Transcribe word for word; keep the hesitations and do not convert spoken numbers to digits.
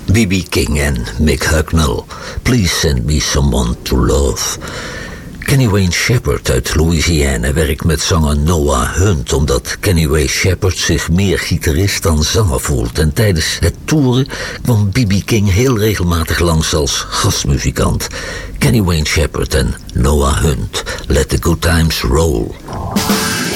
B B King en Mick Hucknall. Please send me someone to love. Kenny Wayne Shepherd uit Louisiana werkt met zanger Noah Hunt, omdat Kenny Wayne Shepherd zich meer gitarist dan zanger voelt. En tijdens het toeren kwam B B King heel regelmatig langs als gastmuzikant. Kenny Wayne Shepherd en Noah Hunt. Let the good times roll.